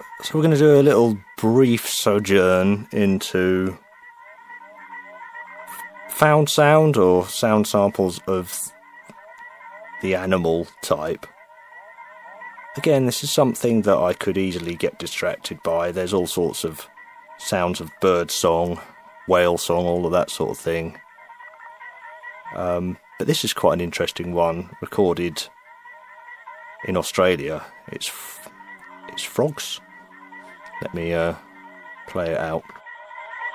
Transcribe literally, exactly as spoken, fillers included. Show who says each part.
Speaker 1: So we're going to do a little brief sojourn into found sound or sound samples of the animal type. Again, this is something that I could easily get distracted by. There's all sorts of sounds of bird song, whale song, all of that sort of thing. Um, but this is quite an interesting one, recorded in Australia. It's f- it's frogs. Let me uh, play it out.